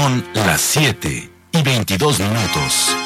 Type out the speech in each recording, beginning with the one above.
Son las 7:22.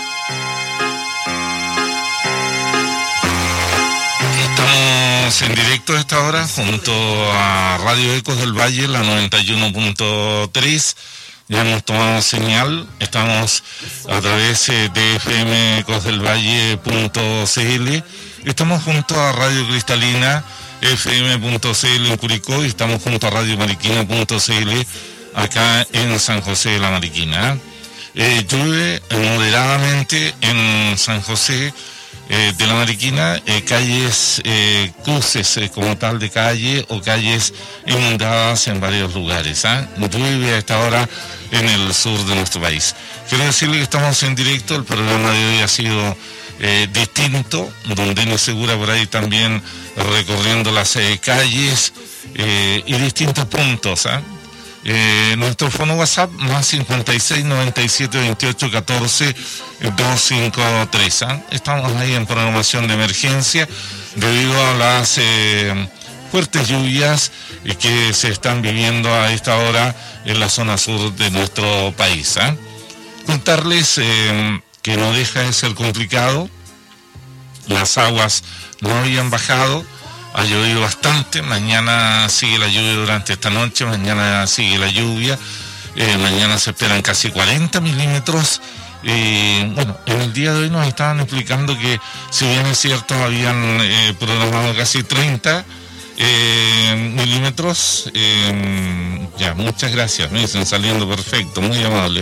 Estamos en directo a esta hora junto a Radio Ecos del Valle, la 91.3. Ya hemos tomado señal, estamos a través de fmecosdelvalle.cl. Estamos junto a Radio Cristalina, fm.cl en Curicó, y estamos junto a Radio Mariquina.cl acá en San José de la Mariquina. Llueve moderadamente en San José de la Mariquina, calles, cruces como tal de calle o calles inundadas en varios lugares. Llueve a esta hora en el sur de nuestro país. Quiero decirle que estamos en directo. El programa de hoy ha sido distinto, donde Denis Segura por ahí también recorriendo las calles y distintos puntos. Nuestro fono WhatsApp más 56 97 28 14 253. Estamos ahí en programación de emergencia debido a las fuertes lluvias que se están viviendo a esta hora en la zona sur de nuestro país. Contarles que no deja de ser complicado. Las aguas no habían bajado. Ha llovido bastante, mañana sigue la lluvia durante esta noche, mañana sigue la lluvia, mañana se esperan casi 40 milímetros. Bueno, en el día de hoy nos estaban explicando que, si bien es cierto, habían programado casi 30 milímetros. Ya, muchas gracias, me dicen, saliendo perfecto, muy amable.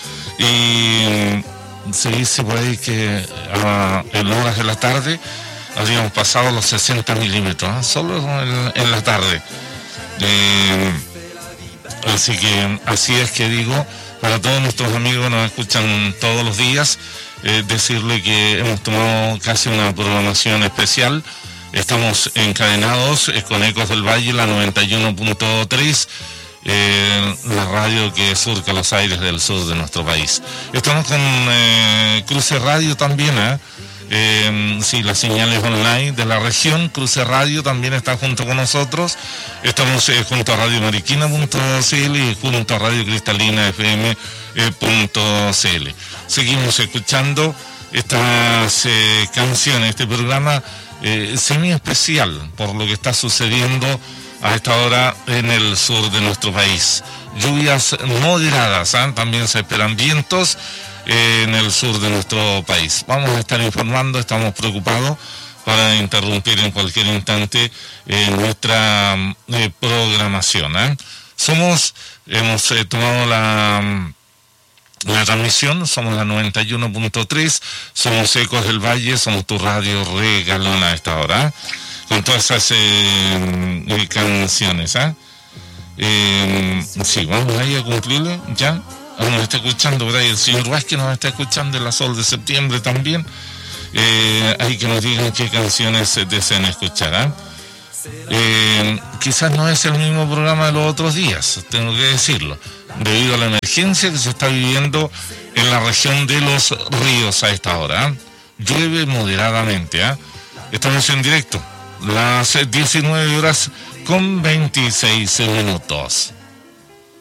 Y se dice por ahí que en horas de la tarde habíamos pasado los 60 milímetros, solo en la tarde. Así que así es que digo, para todos nuestros amigos que nos escuchan todos los días, decirle que hemos tomado casi una programación especial. Estamos encadenados con Ecos del Valle, la 91.3, la radio que surca los aires del sur de nuestro país. Estamos con Cruce Radio también, sí, las señales online de la región. Cruce Radio también está junto con nosotros. Estamos junto a Radio Mariquina.cl y junto a Radio Cristalina FM.cl. Seguimos escuchando estas canciones, este programa semi especial por lo que está sucediendo a esta hora en el sur de nuestro país. Lluvias moderadas, también se esperan vientos en el sur de nuestro país. Vamos a estar informando, estamos preocupados para interrumpir en cualquier instante nuestra programación. Hemos tomado la transmisión, somos la 91.3, somos Ecos del Valle, somos tu radio regalona a esta hora, con todas esas canciones. Sí, vamos ahí a cumplirle ya. Nos está escuchando por ahí el señor Vázquez, nos está escuchando en la Sol de Septiembre también. Hay que nos digan qué canciones desean escuchar. Quizás no es el mismo programa de los otros días, tengo que decirlo, debido a la emergencia que se está viviendo en la región de los ríos a esta hora. Llueve moderadamente. Estamos en directo, las 19:26.